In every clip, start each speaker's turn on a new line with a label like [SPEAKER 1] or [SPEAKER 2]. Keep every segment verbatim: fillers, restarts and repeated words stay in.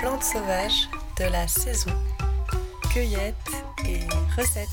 [SPEAKER 1] plantes sauvages de la saison. Cueillette et recettes.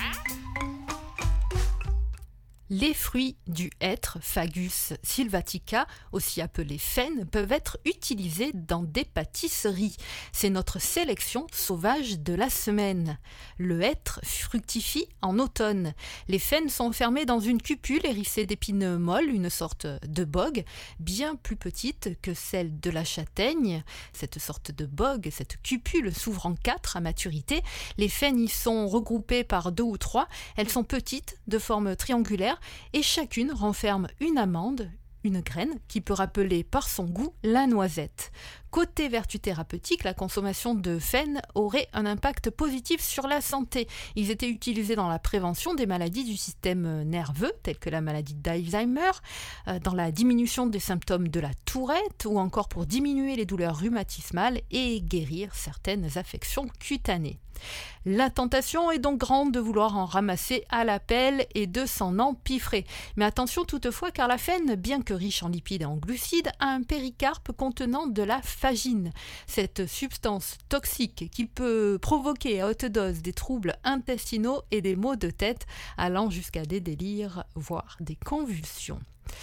[SPEAKER 2] Les fruits du hêtre, Fagus sylvatica, aussi appelé chêne, peuvent être utilisés dans des pâtisseries. C'est notre sélection sauvage de la semaine. Le hêtre fructifie en automne. Les chênes sont fermés dans une cupule hérissée d'épines molles, une sorte de bogue, bien plus petite que celle de la châtaigne. Cette sorte de bogue, cette cupule s'ouvre en quatre à maturité. Les chênes y sont regroupés par deux ou trois. Elles sont petites, de forme triangulaire, et chacune renferme une amande, une graine, qui peut rappeler par son goût la noisette. Côté vertu thérapeutique, la consommation de chêne aurait un impact positif sur la santé. Ils étaient utilisés dans la prévention des maladies du système nerveux, telles que la maladie d'Alzheimer, dans la diminution des symptômes de la tourette, ou encore pour diminuer les douleurs rhumatismales et guérir certaines affections cutanées. La tentation est donc grande de vouloir en ramasser à la pelle et de s'en empiffrer. Mais attention toutefois, car la chêne, bien que riche en lipides et en glucides, a un péricarpe contenant de la phagine. Cette substance toxique qui peut provoquer à haute dose des troubles intestinaux et des maux de tête, allant jusqu'à des délires, voire des convulsions.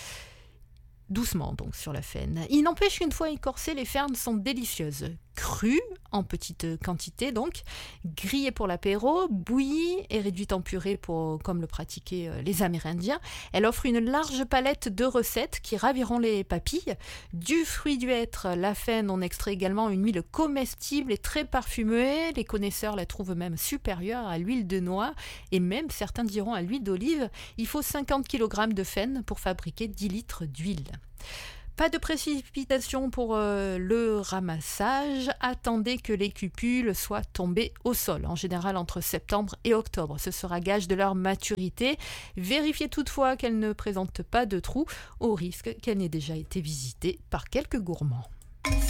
[SPEAKER 2] Doucement donc sur la chêne. Il n'empêche qu'une fois écorcées, les fernes sont délicieuses. Crues, en petite quantité donc, grillées pour l'apéro, bouillies et réduites en purée pour, comme le pratiquaient les Amérindiens. Elle offre une large palette de recettes qui raviront les papilles. Du fruit du hêtre, la chêne, on extrait également une huile comestible et très parfumée. Les connaisseurs la trouvent même supérieure à l'huile de noix et même certains diront à l'huile d'olive. Il faut cinquante kilogrammes de chêne pour fabriquer dix litres d'huile. Pas de précipitation pour euh, le ramassage. Attendez que les cupules soient tombées au sol, en général entre septembre et octobre. Ce sera gage de leur maturité. Vérifiez toutefois qu'elles ne présentent pas de trous, au risque qu'elles n'aient déjà été visitées par quelques gourmands.